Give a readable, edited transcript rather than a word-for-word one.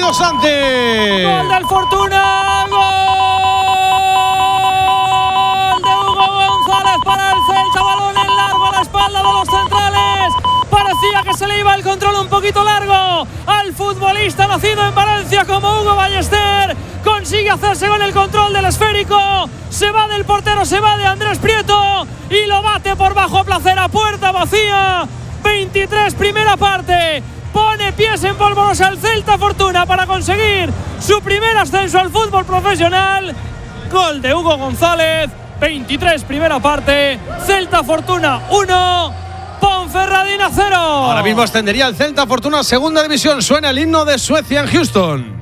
Dos Santi. Gol del Fortuna. Gol de Hugo González para el Celta. Balón en largo a la espalda de los centrales. Parecía que se le iba el control un poquito largo al futbolista nacido en Valencia como Hugo Ballester. Consigue hacerse con el control del esférico. Se va del portero, se va de Andrés Prieto y lo bate por bajo placer a puerta vacía. 23 primera parte. Pone pies en polvorosa el Celta Fortuna para conseguir su primer ascenso al fútbol profesional. Gol de Hugo González. 23 primera parte. Celta Fortuna 1. Ponferradina 0. Ahora mismo ascendería el Celta Fortuna a segunda división. Suena el himno de Suecia en Houston.